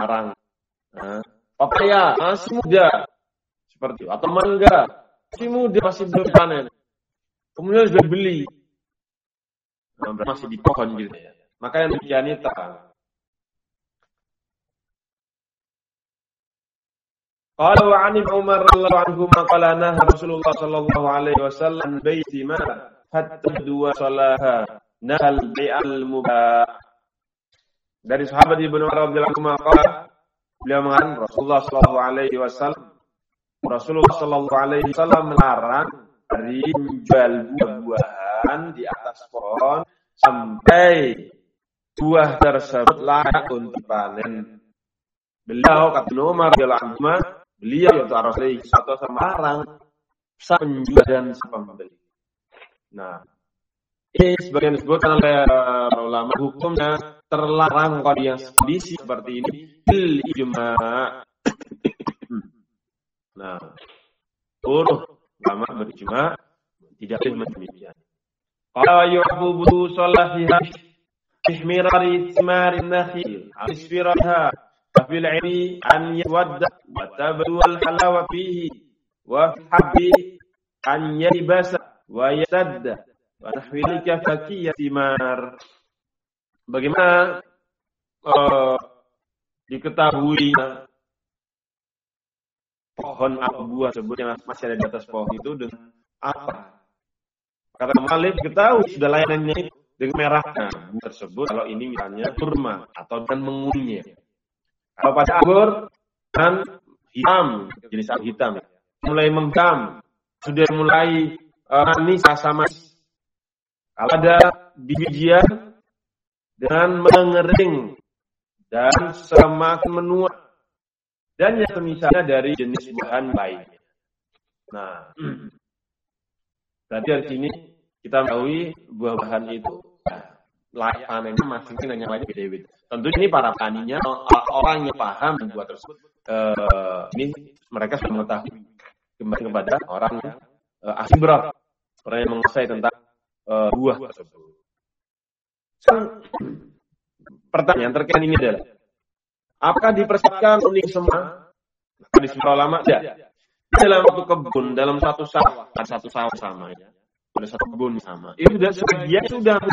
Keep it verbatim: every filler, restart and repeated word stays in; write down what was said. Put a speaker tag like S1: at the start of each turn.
S1: arang. Nah, papaya masih muda, seperti itu. Atau mangga masih muda, masih belum panen. Kemudian sudah beli, nah, masih di pohon gitu ya. Maka yang demikian itu qala wa 'an Umar radhiyallahu anhu qala naha Rasulullah sallallahu alaihi wasallam baiti ma hatta dua salaha nahal bi'al mubah. Dari sahabat Ibnu Umar radhiyallahu anhu qala, beliau mengatakan Rasulullah sallallahu alaihi wasallam Rasulullah sallallahu alaihi wasallam melarang dari menjual buah-buahan di atas pohon sampai buah tersebut layak untuk panen. Beliau kata Umar radhiyallahu anhu, beliau yaitu Rasulullah satu sama melarang penjual dan pembeli. Nah, ini sebagian disebutkan oleh para ulama hukumnya terlarang kondisi seperti ini bil ijma'. Nah, seluruh ulama berijma' tidak boleh demikian. Qala yu'abu salahiha ihmirari thimarin nakhil asfiraha fil 'ilmi an yawadda wa tabdu al halawa fihi wa habbi an yalbasa wa yasadda wa nahwilika fakiyat thimar. Bagaimana uh, diketahui pohon apa buah tersebut yang masih ada di atas pohon itu dengan apa? Kata Malik ketahui sudah layanannya itu dengan merahnya buah tersebut kalau ini misalnya kurma atau dengan mengunyahnya. Kalau pada anggur dan hitam, jenis anggur hitam mulai mengkam, sudah mulai uh, manis rasa manis. Kalau ada bijian dengan mengering dan semakin menua dan yang misalnya dari jenis bahan lainnya. Nah, berarti dari sini kita mengetahui buah-bahan itu layak panennya masing-masing yang lainnya beda-beda. Tentu ini para petaninya, orang yang paham dan buah tersebut, eh, ini mereka sudah mengetahui. Kembali kepada orang yang eh, ahli berat, orang yang menguasai tentang eh, buah tersebut. Pertanyaan terkait ini adalah, apakah dipersiapkan unik semua? Maka di sebuah ulama tidak. Dalam satu kebun, dalam satu sawah, ada satu sawah sama ya, ada satu kebun sama. Itu sudah sebagian sudah